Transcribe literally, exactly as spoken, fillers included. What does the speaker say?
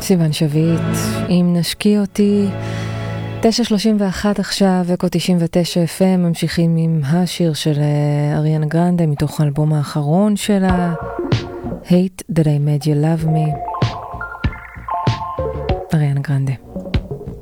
סיוון שביט, אם נשקיע אותי. תשע שלושים ואחת עכשיו, אקו תשעים ותשע אף אם, ממשיכים עם השיר של אריאנה גרנדה, מתוך האלבום האחרון שלה, Hate That I Made You Love Me. אריאנה גרנדה.